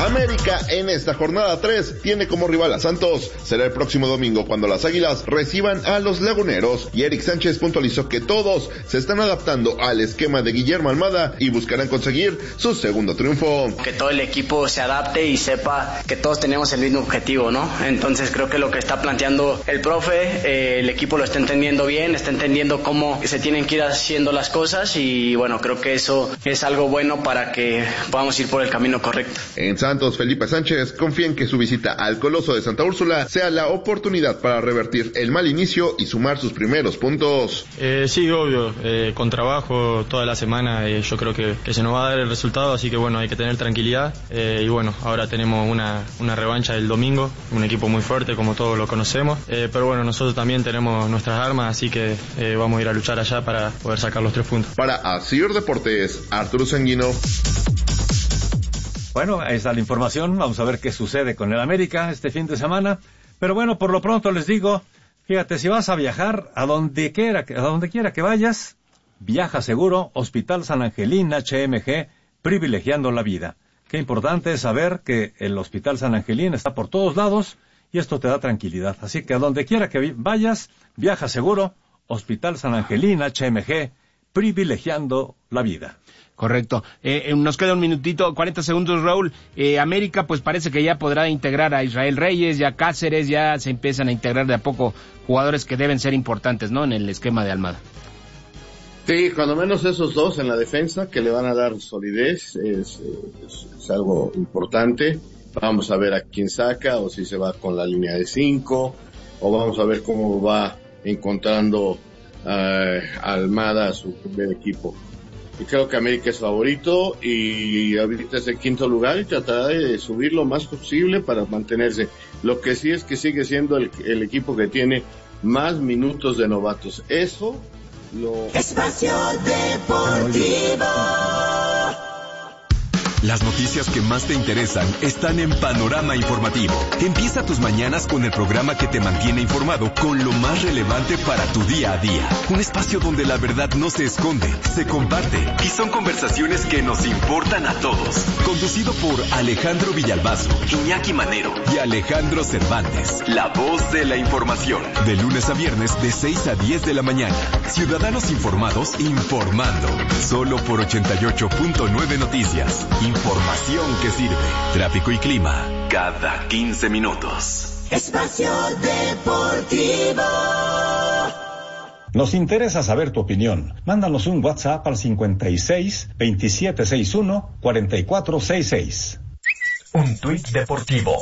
América en esta jornada 3 tiene como rival a Santos. Será el próximo domingo cuando las Águilas reciban a los Laguneros, y Eric Sánchez puntualizó que todos se están adaptando al esquema de Guillermo Almada y buscarán conseguir su segundo triunfo. Que todo el equipo se adapte y sepa que todos tenemos el mismo objetivo, ¿no? Entonces creo que lo que está planteando el profe, el equipo lo está entendiendo bien, está entendiendo cómo se tienen que ir haciendo las cosas, y bueno, creo que eso es algo bueno para que podamos ir por el camino correcto. En Santos, Felipe Sánchez confía en que su visita al Coloso de Santa Úrsula sea la oportunidad para revertir el mal inicio y sumar sus primeros puntos. Sí, obvio, con trabajo toda la semana yo creo que se nos va a dar el resultado, así que bueno, hay que tener tranquilidad, y bueno, ahora tenemos una revancha el domingo, un equipo muy fuerte como todos lo conocemos, pero bueno, nosotros también tenemos nuestras armas, así que vamos a ir a luchar allá para poder sacar los 3 puntos. Para Asir Deportes, Arturo Sanguino. Bueno, ahí está la información. Vamos a ver qué sucede con el América este fin de semana. Pero bueno, por lo pronto les digo, fíjate, si vas a viajar a donde quiera que vayas, viaja seguro. Hospital San Angelín HMG, privilegiando la vida. Qué importante es saber que el Hospital San Angelín está por todos lados y esto te da tranquilidad. Así que a donde quiera que vayas, viaja seguro. Hospital San Angelín HMG, privilegiando la vida. Correcto. Nos queda un minutito, 40 segundos, Raúl. América, pues parece que ya podrá integrar a Israel Reyes, ya Cáceres, ya se empiezan a integrar de a poco jugadores que deben ser importantes, ¿no?, en el esquema de Almada. Sí, cuando menos esos dos en la defensa que le van a dar solidez, es algo importante. Vamos a ver a quién saca, o si se va con la línea de 5, o vamos a ver cómo va encontrando Almada a su primer equipo. Y creo que América es favorito y ahorita es el quinto lugar y tratará de subir lo más posible para mantenerse. Lo que sí es que sigue siendo el equipo que tiene más minutos de novatos. Eso lo... Espacio Deportivo. Las noticias que más te interesan están en Panorama Informativo. Empieza tus mañanas con el programa que te mantiene informado con lo más relevante para tu día a día. Un espacio donde la verdad no se esconde, se comparte y son conversaciones que nos importan a todos. Conducido por Alejandro Villalbazo, Iñaki Manero y Alejandro Cervantes. La voz de la información. De lunes a viernes de 6 a 10 de la mañana. Ciudadanos informados informando. Solo por 88.9 Noticias. Información que sirve. Tráfico y clima cada 15 minutos. Espacio Deportivo. Nos interesa saber tu opinión. Mándanos un WhatsApp al 56 2761 4466. Un tuit deportivo.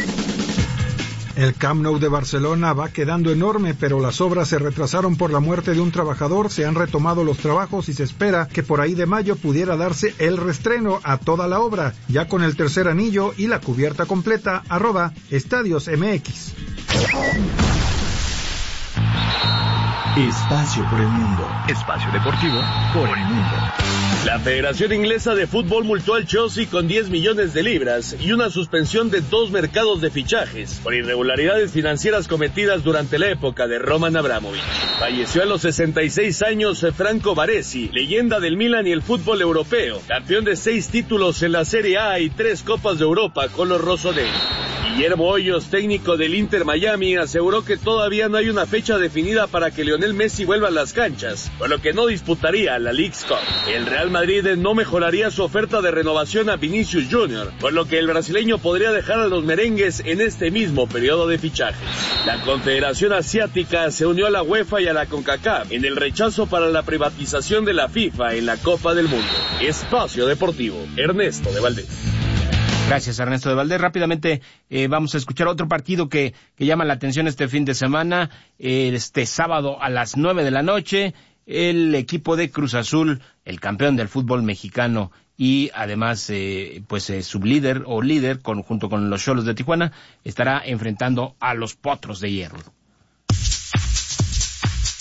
El Camp Nou de Barcelona va quedando enorme, pero las obras se retrasaron por la muerte de un trabajador, se han retomado los trabajos y se espera que por ahí de mayo pudiera darse el reestreno a toda la obra, ya con el tercer anillo y la cubierta completa. @Estadios MX. Espacio por el mundo. Espacio deportivo por el mundo. La Federación Inglesa de Fútbol multó al Chelsea con 10 millones de libras y una suspensión de 2 mercados de fichajes por irregularidades financieras cometidas durante la época de Roman Abramovich. Falleció a los 66 años Franco Baresi, leyenda del Milan y el fútbol europeo, campeón de 6 títulos en la Serie A y 3 Copas de Europa con los rossoneri. Guillermo Hoyos, técnico del Inter Miami, aseguró que todavía no hay una fecha definida para que Lionel Messi vuelva a las canchas, por lo que no disputaría la Leagues Cup. El Real Madrid no mejoraría su oferta de renovación a Vinicius Jr., por lo que el brasileño podría dejar a los merengues en este mismo periodo de fichajes. La Confederación Asiática se unió a la UEFA y a la CONCACAF en el rechazo para la privatización de la FIFA en la Copa del Mundo. Espacio Deportivo, Ernesto de Valdés. Gracias, Ernesto de Valdés. Rápidamente vamos a escuchar otro partido que llama la atención este fin de semana. Este sábado a las 9 de la noche, el equipo de Cruz Azul, el campeón del fútbol mexicano y además sublíder o líder junto con los Xolos de Tijuana, estará enfrentando a los Potros de Hierro.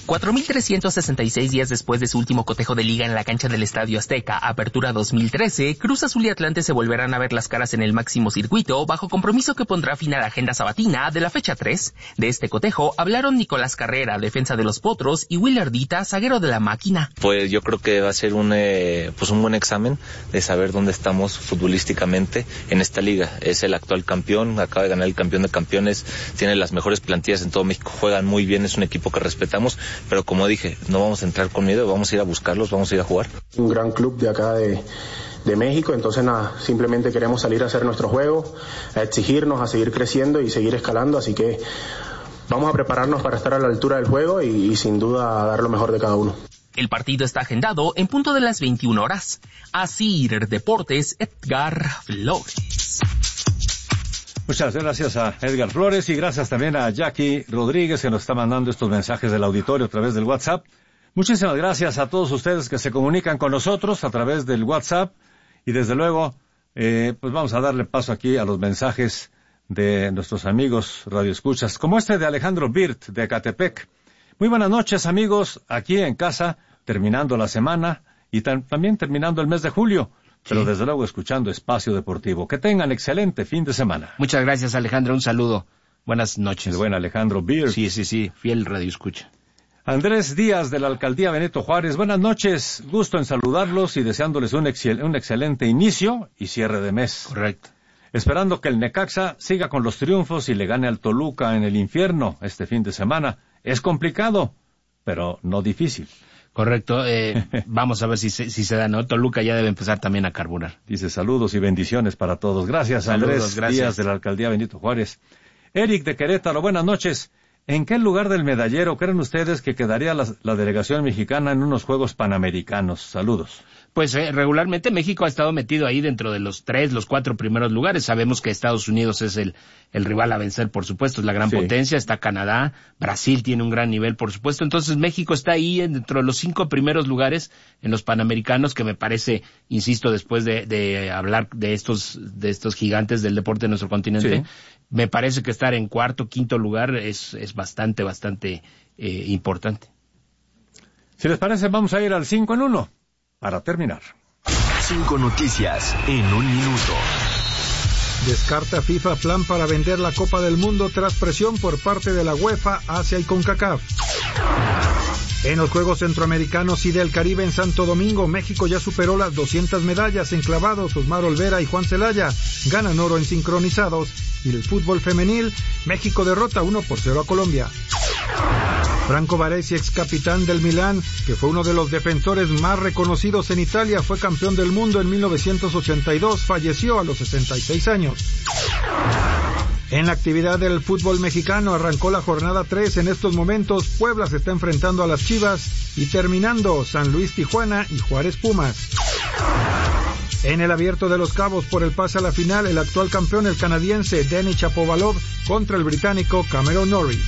4.366 días después de su último cotejo de liga en la cancha del Estadio Azteca, Apertura 2013, Cruz Azul y Atlante se volverán a ver las caras en el máximo circuito, bajo compromiso que pondrá fin a la agenda sabatina de la fecha 3. De este cotejo hablaron Nicolás Carrera, defensa de los Potros, y Will Ardita, zaguero de la Máquina. Pues yo creo que va a ser un buen examen de saber dónde estamos futbolísticamente en esta liga. Es el actual campeón, acaba de ganar el campeón de campeones, tiene las mejores plantillas en todo México, juegan muy bien, es un equipo que respetamos, pero como dije, no vamos a entrar con miedo, vamos a ir a buscarlos, vamos a ir a jugar. Un gran club de acá de México, entonces nada, simplemente queremos salir a hacer nuestro juego, a exigirnos, a seguir creciendo y seguir escalando, así que vamos a prepararnos para estar a la altura del juego y sin duda a dar lo mejor de cada uno. El partido está agendado en punto de las 21 horas. Asir Deportes, Edgar Flores. Muchas gracias a Edgar Flores y gracias también a Jackie Rodríguez, que nos está mandando estos mensajes del auditorio a través del WhatsApp. Muchísimas gracias a todos ustedes que se comunican con nosotros a través del WhatsApp y desde luego pues vamos a darle paso aquí a los mensajes de nuestros amigos radioescuchas, como este de Alejandro Birt de Ecatepec. Muy buenas noches, amigos, aquí en casa, terminando la semana y también terminando el mes de julio. Pero desde luego escuchando Espacio Deportivo. Que tengan excelente fin de semana. Muchas gracias, Alejandro. Un saludo. Buenas noches. El buen Alejandro Beer. Sí, fiel radioescucha. Andrés Díaz, de la Alcaldía Benito Juárez. Buenas noches. Gusto en saludarlos y deseándoles un excelente inicio y cierre de mes. Correcto. Esperando que el Necaxa siga con los triunfos y le gane al Toluca en el infierno este fin de semana. Es complicado, pero no difícil. Correcto, vamos a ver si se da, ¿no? Toluca ya debe empezar también a carburar. Dice saludos y bendiciones para todos. Gracias, Andrés Díaz de la Alcaldía Benito Juárez. Eric de Querétaro, buenas noches. ¿En qué lugar del medallero creen ustedes que quedaría la delegación mexicana en unos Juegos Panamericanos? Saludos. Pues regularmente México ha estado metido ahí dentro de los 4 primeros lugares. Sabemos que Estados Unidos es el rival a vencer, por supuesto, es la gran potencia. Está Canadá, Brasil tiene un gran nivel, por supuesto. Entonces México está ahí dentro de los 5 primeros lugares en los Panamericanos, que me parece, insisto, después de hablar de estos gigantes del deporte de nuestro continente, me parece que estar en 4º, 5º lugar es bastante importante. Si les parece, vamos a ir al 5 en 1. Para terminar. 5 noticias en un minuto. Descarta FIFA plan para vender la Copa del Mundo tras presión por parte de la UEFA, Asia y CONCACAF. En los Juegos Centroamericanos y del Caribe en Santo Domingo, México ya superó las 200 medallas en clavados. Osmar Olvera y Juan Celaya ganan oro en sincronizados. Y el fútbol femenil, México derrota 1-0 a Colombia. Franco Baresi, ex capitán del Milán, que fue uno de los defensores más reconocidos en Italia, fue campeón del mundo en 1982, falleció a los 66 años. En la actividad del fútbol mexicano arrancó la jornada 3. En estos momentos Puebla se está enfrentando a las Chivas y terminando San Luis Tijuana y Juárez Pumas. En el Abierto de los Cabos por el pase a la final, el actual campeón, el canadiense Denis Shapovalov, contra el británico Cameron Norrie.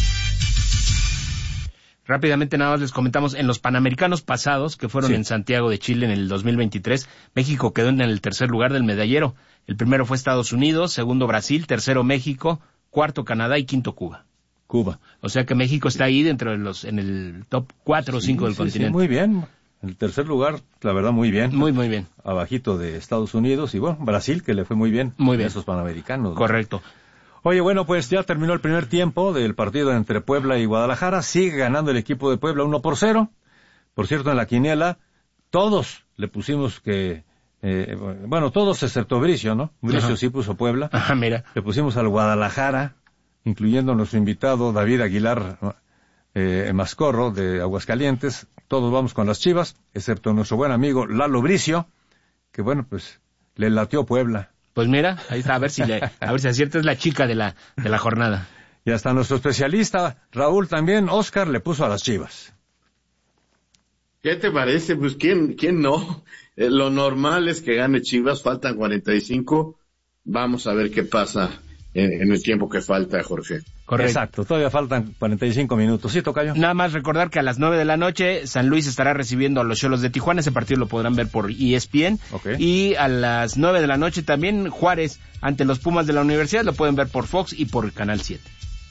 Rápidamente nada más les comentamos, en los Panamericanos pasados, que fueron en Santiago de Chile en el 2023, México quedó en el tercer lugar del medallero. El primero fue Estados Unidos, segundo Brasil, tercero México, cuarto Canadá y quinto Cuba. O sea que México está ahí dentro de en el top 4 o 5 del continente. Sí, muy bien. El tercer lugar, la verdad, muy bien. Muy bien. Abajito de Estados Unidos y bueno, Brasil, que le fue muy bien. Muy bien. Esos Panamericanos. Correcto. Oye, bueno, pues ya terminó el primer tiempo del partido entre Puebla y Guadalajara. Sigue ganando el equipo de Puebla 1-0. Por cierto, en la quiniela, todos le pusimos que... todos excepto Bricio, ¿no? Bricio sí puso Puebla. Ajá, mira. Le pusimos al Guadalajara, incluyendo a nuestro invitado David Aguilar Mascorro, de Aguascalientes. Todos vamos con las Chivas, excepto nuestro buen amigo Lalo Bricio, que bueno, pues le latió Puebla. Pues mira, ahí está, a ver si acierta, es la chica de la jornada. Y hasta nuestro especialista, Raúl también, Oscar, le puso a las Chivas. ¿Qué te parece? Pues ¿quién no? Lo normal es que gane Chivas, faltan 45. Vamos a ver qué pasa en el tiempo que falta, Jorge. Correcto. Exacto, todavía faltan 45 minutos. Sí, tocayo. Nada más recordar que a las 9 de la noche San Luis estará recibiendo a los Xolos de Tijuana. Ese partido lo podrán ver por ESPN. Okay. Y a las 9 de la noche también Juárez ante los Pumas de la Universidad lo pueden ver por Fox y por Canal 7.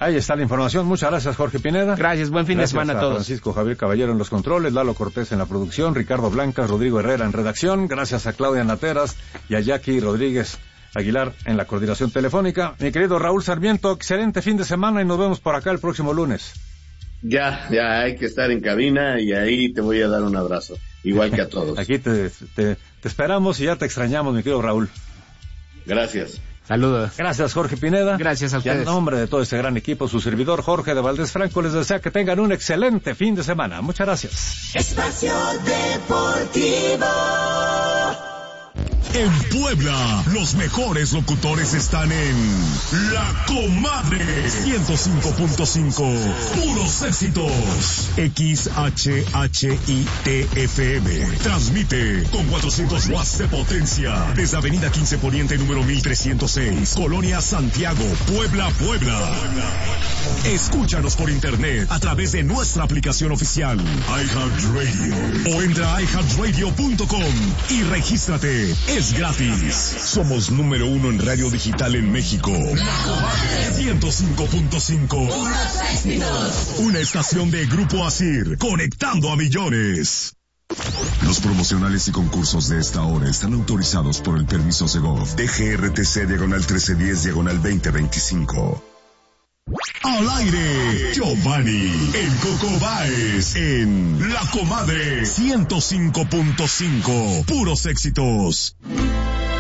Ahí está la información. Muchas gracias, Jorge Pineda. Gracias, buen fin de semana a todos. Francisco Javier Caballero en los controles, Lalo Cortés en la producción, Ricardo Blancas, Rodrigo Herrera en redacción. Gracias a Claudia Nateras y a Jackie Rodríguez Aguilar en la coordinación telefónica. Mi querido Raúl Sarmiento, excelente fin de semana y nos vemos por acá el próximo lunes. Ya hay que estar en cabina y ahí te voy a dar un abrazo, igual que a todos. Aquí te esperamos y ya te extrañamos, mi querido Raúl. Gracias. Saludos. Gracias, Jorge Pineda. Gracias a ustedes. Y en nombre de todo este gran equipo, su servidor Jorge de Valdés Franco les desea que tengan un excelente fin de semana. Muchas gracias. Espacio Deportivo. En Puebla, los mejores locutores están en La Comadre 105.5, puros éxitos. XHHIT-FM transmite con 400 watts de potencia desde Avenida 15 Poniente número 1306, Colonia Santiago, Puebla. Escúchanos por internet a través de nuestra aplicación oficial iHeartRadio o entra a iHeartRadio.com y regístrate. Es gratis. Somos número 1 en radio digital en México. La Comadre 105.5. Una estación de Grupo Asir, conectando a millones. Los promocionales y concursos de esta hora están autorizados por el permiso Segov. DGRTC/1310/2025. Al aire, Giovanni, el Coco Báez, en La Comadre 105.5, puros éxitos.